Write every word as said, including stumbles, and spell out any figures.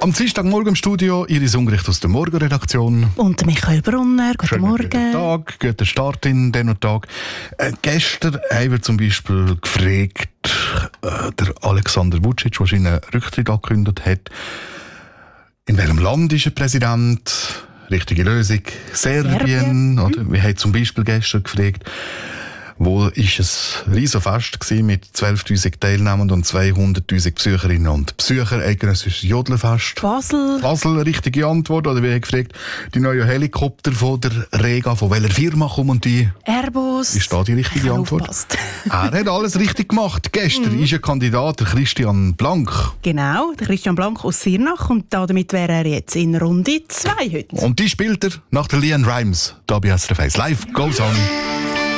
Am Dienstagmorgen im Studio Iris Ungericht aus der Morgenredaktion. Und Michael Brunner, guten Schönen Morgen. Guten Tag, guten Start in den Tag. Äh, gestern haben wir zum Beispiel gefragt, äh, der Alexander Vučić, der seinen Rücktritt angekündigt hat, in welchem Land ist er Präsident? Richtige Lösung, Serbien. Serbien. Oder? Wir haben zum Beispiel gestern gefragt, wo ist es Riesenfest gewesen mit zwölftausend Teilnehmern und zweihunderttausend Besucherinnen und Besucher. Eidgenössisches Jodelfest. Basel. Basel, richtige Antwort. Oder wir haben gefragt, die neuen Helikopter von der Rega, von welcher Firma kommen die? Airbus. Ist da die richtige Ich habe Antwort? aufgepasst. Er hat alles richtig gemacht. Gestern ist ein Kandidat, der Christian Blank. Genau, der Christian Blank aus Sirnach. Und damit wäre er jetzt in Runde zwei heute. Und die spielt er nach der Leanne Rimes. Da bei S R F eins. Life goes on.